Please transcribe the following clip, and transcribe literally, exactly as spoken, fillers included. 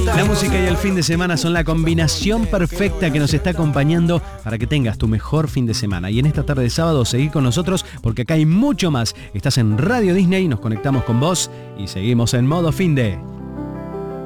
La música y el fin de semana son la combinación perfecta que nos está acompañando para que tengas tu mejor fin de semana. Y en esta tarde de sábado seguí con nosotros porque acá hay mucho más. Estás en Radio Disney, nos conectamos con vos y seguimos en modo fin de...